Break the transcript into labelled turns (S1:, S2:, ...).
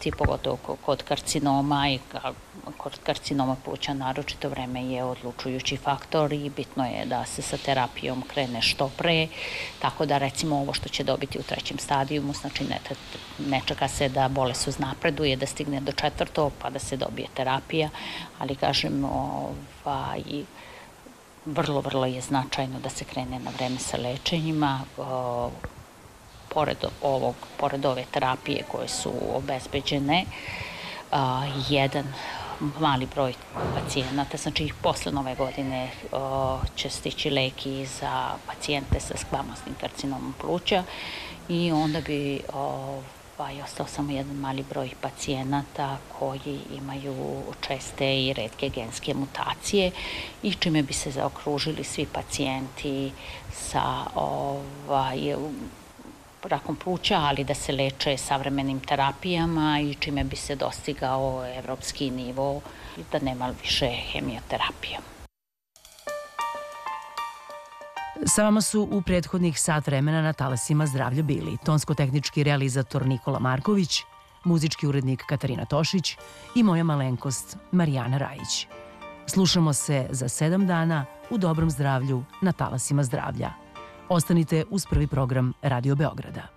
S1: dobiti, pogotovo kod karcinoma i kod karcinoma pluća naročito vreme je odlučujući faktor i bitno je da se sa terapijom krene što pre, tako da recimo ovo što će dobiti u 3. stadijumu, znači ne čeka se da bolest uznapreduje, da stigne do 4. pa da se dobije terapija, ali kažem, vrlo je značajno da se krene na vreme sa lečenjima. Pored ove terapije koje su obezbeđene, jedan mali broj pacijenata, znači posle Nove godine će stići lek i za pacijente sa skvamoznim karcinomom pluća i onda bi ostao samo jedan mali broj pacijenata koji imaju česte i retke genske mutacije i čime bi se zaokružili svi pacijenti sa rakom pluća, ali da se leče savremenim terapijama i čime bi se dostigao evropski nivo i da nema više hemioterapija.
S2: Sa vama su u prethodnih sat vremena na Talasima zdravlja bili tonsko-tehnički realizator Nikola Marković, muzički urednik Katarina Tošić i moja malenkost Marijana Rajić. Slušamo se za 7 dana u dobrom zdravlju na Talasima zdravlja. Ostanite uz prvi program Radio Beograda.